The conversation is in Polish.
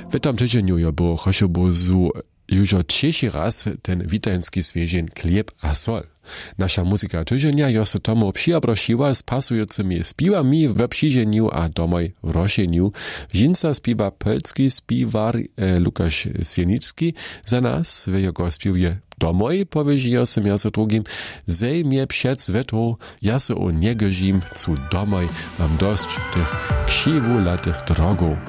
W tom tydzieniu jo było choszobozu już trzeci raz ten witajnski swieżeń Chlieb a sol. Nasza muzyka tydzienia jo se tomu przyjabrosiła z pasującymi spiwami w przyjrzeniu a domoj w roszeniu. Wzinca spiwa polski spiwar Lukasz Sienicki za nas w jego spiwie domoj powiedział se między drugim zej mnie przed svetu, ja se o niegożim cu domoj mam dość tych krzywu latych drogów.